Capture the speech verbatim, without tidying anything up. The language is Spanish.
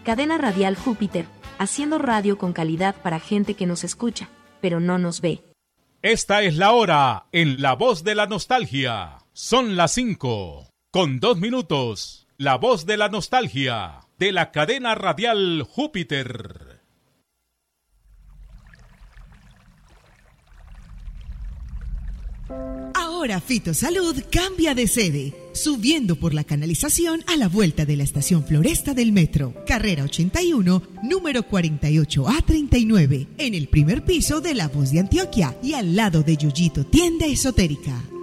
Cadena Radial Júpiter, haciendo radio con calidad para gente que nos escucha, pero no nos ve. Esta es la hora en La Voz de la Nostalgia. Son las cinco, con dos minutos. La Voz de la Nostalgia, de la Cadena Radial Júpiter. Ahora Fitosalud cambia de sede, subiendo por la canalización a la vuelta de la estación Floresta del Metro, carrera ochenta y uno, número cuarenta y ocho A treinta y nueve, en el primer piso de La Voz de Antioquia y al lado de Yuyito Tienda Esotérica.